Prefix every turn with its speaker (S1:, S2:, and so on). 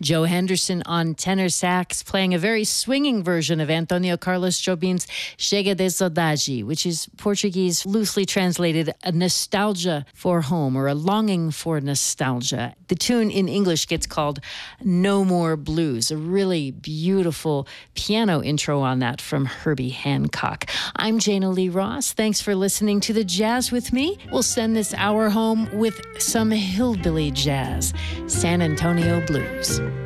S1: Joe Henderson on tenor sax, playing a very swinging version of Antonio Carlos Jobim's Chega de Saudade, which is Portuguese, loosely translated, a nostalgia for home or a longing for nostalgia. The tune in English gets called No More Blues, a really beautiful piano intro on that from Herbie Hancock. I'm Jana Lee Ross. Thanks for listening to The Jazz with me. We'll send this hour home with some hillbilly jazz, San Antonio Blues.